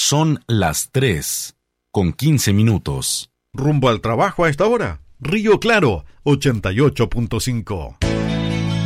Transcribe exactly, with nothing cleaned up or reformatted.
Son las tres, con quince minutos. Rumbo al trabajo a esta hora. Río Claro, ochenta y ocho punto cinco.